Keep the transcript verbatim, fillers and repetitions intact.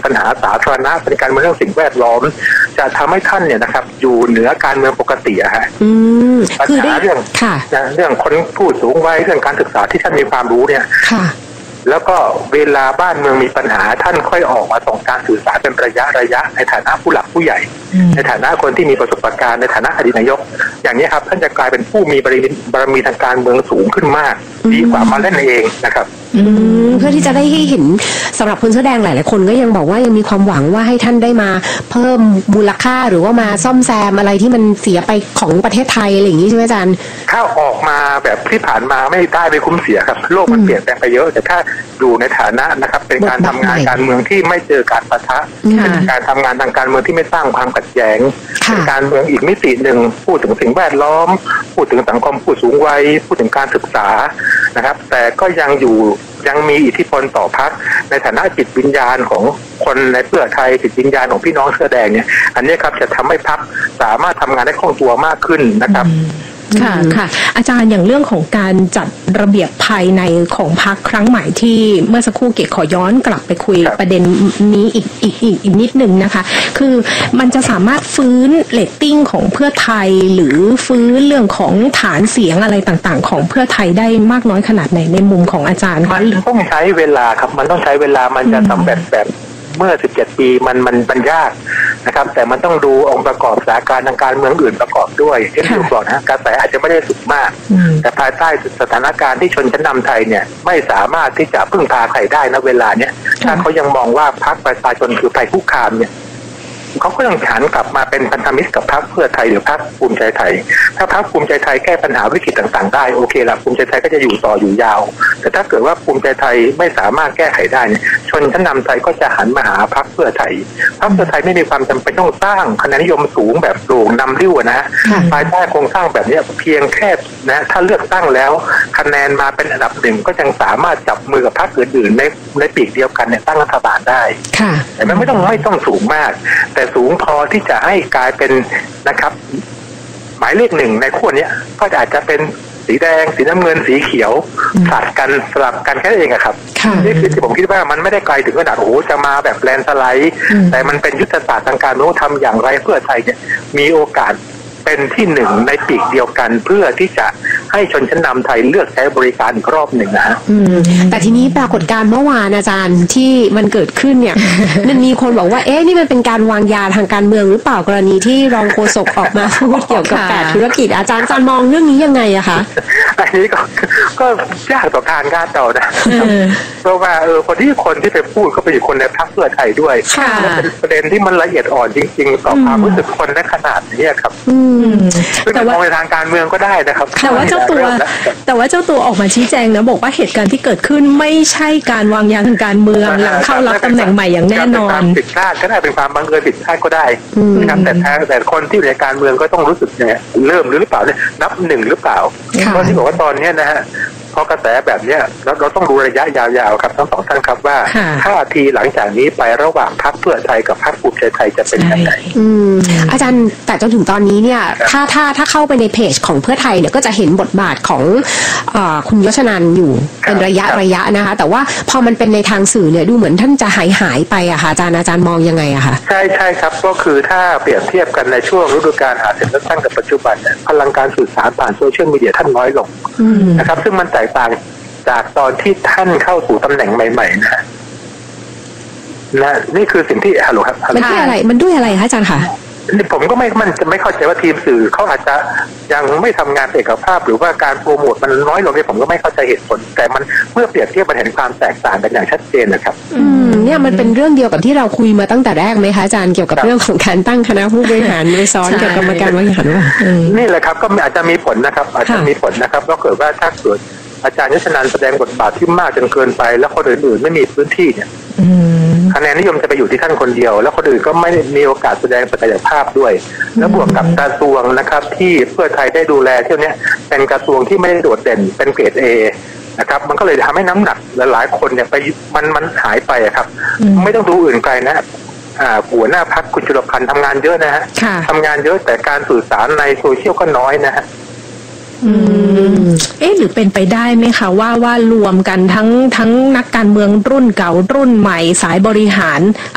ปัญหาสาธารณะเป็นการเมืองเรื่องสิ่งแวดล้อมจะทำให้ท่านเนี่ยนะครับอยู่เหนือการเมืองปกติอะฮะปัญหาเรื่องเรื่องคนผู้สูงวัยเรื่องการศึกษาที่ท่านมีความรู้เนี่ยแล้วก็เวลาบ้านเมืองมีปัญหาท่านค่อยออกมาส่งการสื่อสารเป็นระยะระยะในฐานะผู้หลักผู้ใหญ่ในฐานะคนที่มีประสบการณ์ในฐานะอดีตนายกอย่างนี้ครับท่านจะกลายเป็นผู้มีบารมีบารมีทางการเมืองสูงขึ้นมากดีกว่ามาเล่นเองนะครับเพื่อที่จะได้ให้เห็นสำหรับคนเสื้อแดงหลายๆคนก็ยังบอกว่ายังมีความหวังว่าให้ท่านได้มาเพิ่มมูลค่าหรือว่ามาซ่อมแซมอะไรที่มันเสียไปของประเทศไทยอะไรอย่างนี้ใช่ไหมอาจารย์ถ้าออกมาแบบที่ผ่านมาไม่ได้ไปคุ้มเสียครับโลกมันเปลี่ยนแปลงไปเยอะแต่ถ้าดูในฐานะนะครับเป็นการทำงานการเมืองที่ไม่เจอการปะทะเป็นการทำงานทางการเมืองที่ไม่สร้างความขัดแย้งเป็นการเมืองอีกมิติหนึ่งพูดถึงสิ่งแวดล้อมพูดถึงสังคมผู้สูงวัยพูดถึงการศึกษานะครับแต่ก็ยังอยู่ยังมีอิทธิพลต่อพรรคในฐานะจิตวิญญาณของคนในเพื่อไทยจิตวิญญาณของพี่น้องเสื้อแดงเนี่ยอันนี้ครับจะทำให้พรรคสามารถทำงานได้คล่องตัวมากขึ้นนะครับค่ะค่ะอาจารย์อย่างเรื่องของการจัดระเบียบภายในของพรรคครั้งใหม่ที่เมื่อสักครู่เกศขอย้อนกลับไปคุยประเด็นนี้อีกอีกอีกอีกนิดหนึ่งนะคะคือมันจะสามารถฟื้นเรตติ้งของเพื่อไทยหรือฟื้นเรื่องของฐานเสียงอะไรต่างๆของเพื่อไทยได้มากน้อยขนาดไหนในมุมของอาจารย์มันต้องใช้เวลาครับมันต้องใช้เวลามันจะสำเร็จแบบเมื่อสิบเจ็ดปีมันมันมันยากนะครับแต่มันต้องดูองค์ประกอบสถานการณ์ทางการเมืองอื่นประกอบด้วยเช่นที่บอกนะกระแสอาจจะไม่ได้สูงมากแต่ภายใต้สถานการณ์ที่ชนชั้นนำไทยเนี่ยไม่สามารถที่จะพึ่งพาใครได้นะเวลาเนี้ยถ้าเขายังมองว่าพรรคประชาชนคือภัยคุกคามเนี่ยเขาก็ยังหันกลับมาเป็นพันธมิตรกับพรรคเพื่อไทยหรือพรรคภูมิใจไทยถ้าพรรคภูมิใจไทยแก้ปัญหาวิกฤตต่างๆได้โอเคละภูมิใจไทยก็จะอยู่ต่ออยู่ยาวแต่ถ้าเกิดว่าภูมิใจไทยไม่สามารถแก้ไขได้เนี่ยชนชั้นนำไทยก็จะหันมาหาพรรคเพื่อไทยพรรคเพื่อไทยไม่มีความจำเป็นต้องสร้างคะแนนนิยมสูงแบบโด่งนำริ้วนะภายใต้โครงสร้างแบบนี้เพียงแค่นะถ้าเลือกตั้งแล้วคะแนนมาเป็นอันดับหนึ่งก็ยังสามารถจับมือกับพรรคอื่นๆในในปีกเดียวกันเนี่ยตั้งรัฐบาลได้แต่มันไม่ต้องไม่ต้องสูงมากแต่สูงพอที่จะให้กลายเป็นนะครับหมายเลขหนึ่งในขั้วนี้ก็อาจจะเป็นสีแดงสีน้ำเงินสีเขียวสลับกันสลับกันแค่นั้นเองครับนี่คือที่ผมคิดว่ามันไม่ได้ไกลถึงขนาดโอ้โหจะมาแบบแลนสไลด์แต่มันเป็นยุทธศาสตร์ทางการเมืองทำอย่างไรเพื่อไทยเนี่ยมีโอกาสเป็นที่หนึ่งในปีกเดียวกันเพื่อที่จะให้ชนชั้นนำไทยเลือกใช้บริการอีกรอบหนึ่งนะฮะแต่ทีนี้ปรากฏการณ์เมื่อวานอาจารย์ที่มันเกิดขึ้นเนี่ย มันมีคนบอกว่าเอ๊ะนี่มันเป็นการวางยาทางการเมืองหรือเปล่ากรณีที่รองโฆษกออกมาพูดเกี่ยวกับการธุรกิจอาจารย์อาจารย์มองเรื่องนี้ยังไงอะคะอันนี้ก็ก็ยากต่อการคาดเดานะเพราะว่าเออคนที่คนที่ไปพูดก็เป็นคนในพรรคเพื่อไทยด้วยเป็นประเด็นที่มันละเอียดอ่อนจริงๆต่อความรู้สึกคนในขนาดนี้ครับแต่ว่ามองในทางการเมืองก็ได้นะครับแต่ว่าเจ้าตัวแต่ว่าเจ้าตัวออกมาชี้แจงนะบอกว่าเหตุการณ์ที่เกิดขึ้นไม่ใช่การวางยาทางการเมืองหลังเข้ารับตำแหน่งใหม่อย่างแน่นอนผิดพลาดก็ได้เป็นความบังเอิญผิดพลาดก็ได้นะครับแต่แต่คนที่อยู่ในการเมืองก็ต้องรู้สึกเนี่ยเริ่มหรือเปล่าเนี่ยนับหนึ่งหรือเปล่าเพราะที่บอกว่าตอนนี้นะฮะเพราะกระแสแบบนี้เราเราต้องดูระยะยาวๆครับทั้งสองท่านครับว่าท่าทีหลังจากนี้ไประหว่างพรรคเพื่อไทยกับพรรคภูมิใจไทยจะเป็นยังไงอาจารย์แต่จนถึงตอนนี้เนี่ยถ้าถ้าถ้าเข้าไปในเพจของเพื่อไทยเนี่ยก็จะเห็นบทบาทของคุณยศนันท์อยู่เป็นระยะระยะนะคะแต่ว่าพอมันเป็นในทางสื่อเนี่ยดูเหมือนท่านจะหายหายไปอะค่ะอาจารย์อาจารย์มองยังไงอะคะใช่ใช่ครับก็คือถ้าเปรียบเทียบกันในช่วงฤดูกาลหาเสียงเลือกตั้งกับปัจจุบันเนี่ยพลังการสื่อสารผ่านโซเชียลมีเดียท่านน้อยลงนะครับซึ่งมันแตกต่างจากตอนที่ท่านเข้าสู่ตำแหน่งใหม่ๆนะนะนี่คือสิ่งที่ฮัลโหลครับมันด้วยอะไรมันด้วยอะไรคะอาจารย์คะผมก็ไม่มันจะไม่เข้าใจว่าทีมสื่อเขาอาจจะยังไม่ทำงานเอกภาพหรือว่าการโปรโมทมันน้อยลงเนี่ยผมก็ไม่เข้าใจเหตุผลแต่มันเมื่อเปรียบเทียบมันเห็นความแตกต่างกันอย่างชัดเจนนะครับอืมเนี่ยมันเป็นเรื่องเดียวกับที่เราคุยมาตั้งแต่แรกไหมคะอาจารย์เกี่ยวกับเรื่องของการตั้งคณะผู้บริหารโดยซ้อนกับกรรมการบริหารว่านี่แหละครับก็อาจจะมีผลนะครับอาจจะมีผลนะครับก็เกิดว่าถ้าเกิดอาจารย์ยศนันท์แสดงบทบาทที่มากจนเกินไปแล้วคนอื่นๆไม่มีพื้นที่เนี่ยคะแนนนิยมจะไปอยู่ที่ท่านคนเดียวแล้วคนอื่นก็ไม่มีโอกาสแสดงศักยภาพด้วยแล้วบวกกับกระทรวงนะครับที่เพื่อไทยได้ดูแลเที่ยวนี้เป็นกระทรวงที่ไม่ได้โดดเด่นเป็นเกรด เอ นะครับมันก็เลยทำให้น้ำหนักหลายๆคนเนี่ยไปมันมันหายไปครับไม่ต้องดูอื่นไกลนะหัวหน้าพรรคคุณจุลพันธ์ทำงานเยอะนะฮะทำงานเยอะแต่การสื่อสารในโซเชียลก็น้อยนะฮะอืมเอ๊ะหรือเป็นไปได้ไหมคะว่าว่ารวมกันทั้งทั้งนักการเมืองรุ่นเก่ารุ่นใหม่สายบริหาร